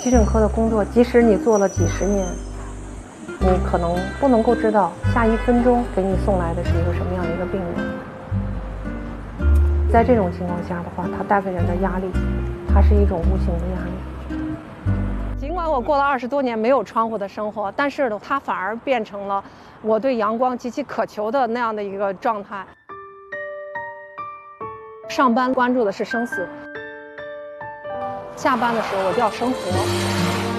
急诊科的工作，即使你做了几十年，你可能不能够知道下1分钟给你送来的是一个什么样的一个病人。在这种情况下的话，它带给人的压力，它是一种无形的压力。尽管我过了20多年没有窗户的生活，但是呢，它反而变成了我对阳光极其渴求的那样的一个状态。上班关注的是生死，下班的时候我就要生活。